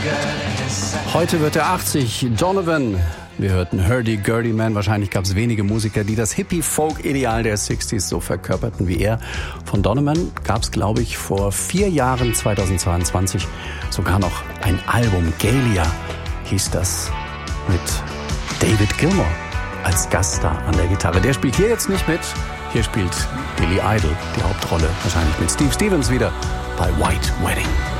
Heute wird er 80, Donovan. Wir hörten Hurdy-Gurdy Man. Wahrscheinlich gab es wenige Musiker, die das Hippie-Folk-Ideal der 60s so verkörperten wie er. Von Donovan gab es, glaube ich, vor 4 Jahren, 2022, sogar noch ein Album. Galia hieß das, mit David Gilmour als Gaststar an der Gitarre. Der spielt hier jetzt nicht mit. Hier spielt Billy Idol die Hauptrolle. Wahrscheinlich mit Steve Stevens wieder bei White Wedding.